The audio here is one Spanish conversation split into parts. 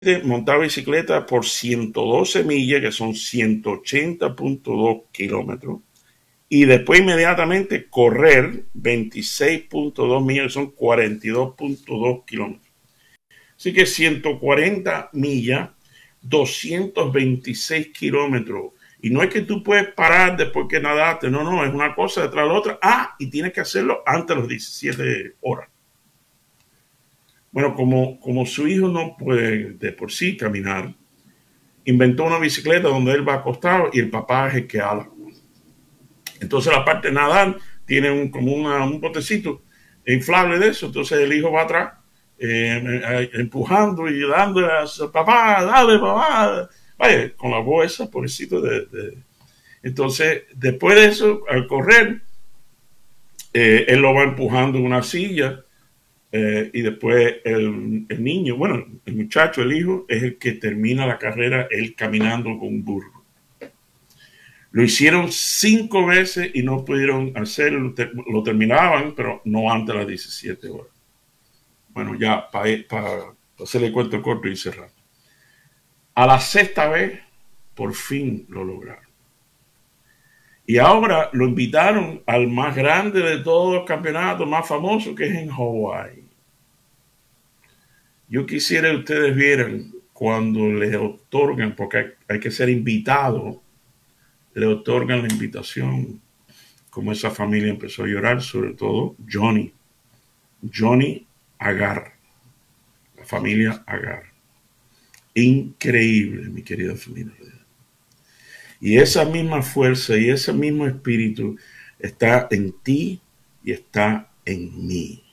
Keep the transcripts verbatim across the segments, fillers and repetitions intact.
montar bicicleta por ciento doce millas, que son ciento ochenta punto dos kilómetros, y después inmediatamente correr veintiséis punto dos millas, que son cuarenta y dos punto dos kilómetros. Así que ciento cuarenta millas, doscientos veintiséis kilómetros. Y no es que tú puedes parar después que nadaste, no, no, es una cosa detrás de la otra. Ah, y tienes que hacerlo antes de las diecisiete horas. Bueno, como, como su hijo no puede de por sí caminar, inventó una bicicleta donde él va acostado y el papá es el que habla. Entonces la parte de nadar tiene un, como una, un botecito inflable de eso. Entonces el hijo va atrás eh, empujando y dándole a su papá, dale papá. Vaya, con la voz esa, pobrecito. De, de. Entonces, después de eso, al correr, eh, él lo va empujando en una silla. Eh, y después el, el niño, bueno, el muchacho, el hijo, es el que termina la carrera, él caminando con un burro. Lo hicieron cinco veces y no pudieron hacerlo, lo terminaban, pero no antes de las diecisiete horas. Bueno, ya para pa, pa hacerle el cuento corto y cerrar. A la sexta vez, por fin lo lograron. Y ahora lo invitaron al más grande de todos los campeonatos, más famoso, que es en Hawái. Yo quisiera que ustedes vieran cuando les otorgan, porque hay, hay que ser invitado, le otorgan la invitación, como esa familia empezó a llorar, sobre todo Johnny, Johnny Agar, la familia Agar. Increíble, mi querida familia. Y esa misma fuerza y ese mismo espíritu está en ti y está en mí.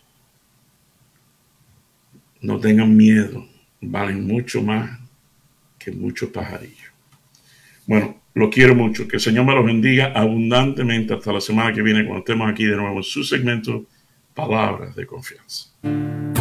No tengan miedo, valen mucho más que muchos pajarillos. Bueno, lo quiero mucho. Que el Señor me los bendiga abundantemente hasta la semana que viene cuando estemos aquí de nuevo en su segmento Palabras de Confianza.